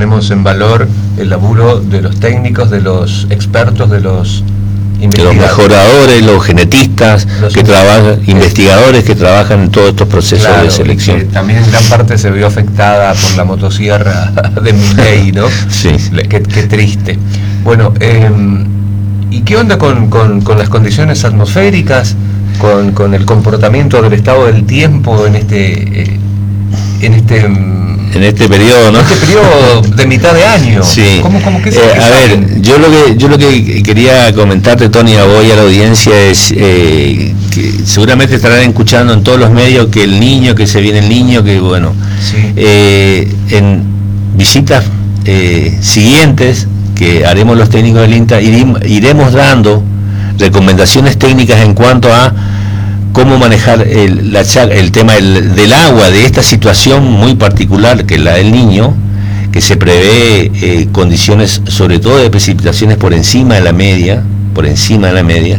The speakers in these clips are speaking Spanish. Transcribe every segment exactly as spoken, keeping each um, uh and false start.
ponemos en valor el laburo de los técnicos, de los expertos, de los de los mejoradores, los genetistas, los que trabajan, investigadores que trabajan en todos estos procesos, claro, de selección. Que también en gran parte se vio afectada por la motosierra de Milei, ¿no? Sí. Qué, qué triste. Bueno, eh, ¿y qué onda con, con, con las condiciones atmosféricas, con, con el comportamiento del estado del tiempo en este, eh, en este en este periodo, ¿no? En este periodo de mitad de año. Sí. ¿Cómo, cómo que eh, a ver, yo lo que yo lo que quería comentarte, Tony, a vos y a la audiencia es eh, que seguramente estarán escuchando en todos los medios que el niño, que se viene el niño, que bueno, sí. eh, en visitas eh, siguientes que haremos los técnicos del INTA, iremos dando recomendaciones técnicas en cuanto a cómo manejar el, la, el tema del, del agua, de esta situación muy particular que es la del niño, que se prevé eh, condiciones sobre todo de precipitaciones por encima de la media, por encima de la media,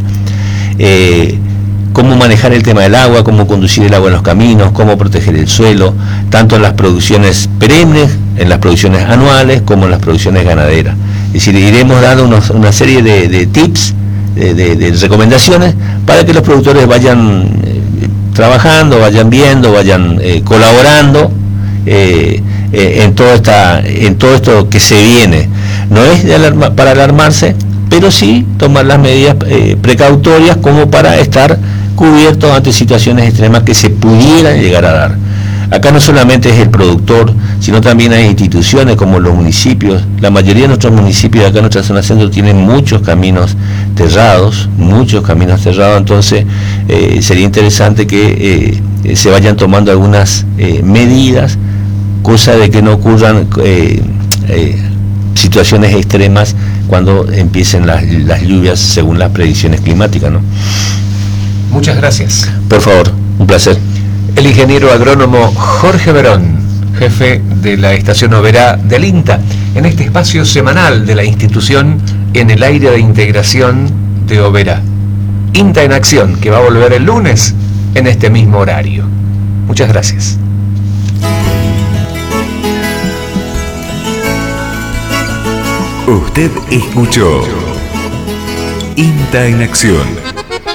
eh, cómo manejar el tema del agua, cómo conducir el agua en los caminos, cómo proteger el suelo, tanto en las producciones perennes, en las producciones anuales, como en las producciones ganaderas. Es decir, iremos dando unos, una serie de, de tips, De, de, de recomendaciones para que los productores vayan eh, trabajando, vayan viendo, vayan eh, colaborando eh, eh, en todo esta, en todo esto que se viene. No es de alarma, para alarmarse, pero sí tomar las medidas eh, precautorias como para estar cubiertos ante situaciones extremas que se pudieran llegar a dar. Acá no solamente es el productor, sino también hay instituciones como los municipios. La mayoría de nuestros municipios de acá en nuestra zona centro tienen muchos caminos cerrados, muchos caminos cerrados, entonces eh, sería interesante que eh, se vayan tomando algunas eh, medidas, cosa de que no ocurran eh, eh, situaciones extremas cuando empiecen las, las lluvias según las predicciones climáticas, ¿no? Muchas gracias. Por favor, un placer. El ingeniero agrónomo Jorge Verón, jefe de la estación Oberá del INTA, en este espacio semanal de la institución en el área de integración de Oberá. INTA en acción, que va a volver el lunes en este mismo horario. Muchas gracias. Usted escuchó INTA en acción.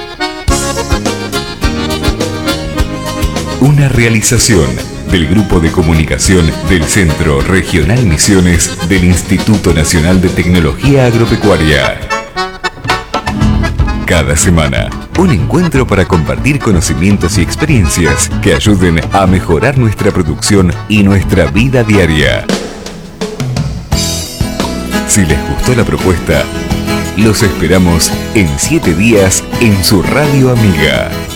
Una realización del Grupo de Comunicación del Centro Regional Misiones del Instituto Nacional de Tecnología Agropecuaria. Cada semana, un encuentro para compartir conocimientos y experiencias que ayuden a mejorar nuestra producción y nuestra vida diaria. Si les gustó la propuesta, los esperamos en siete días en su radio amiga.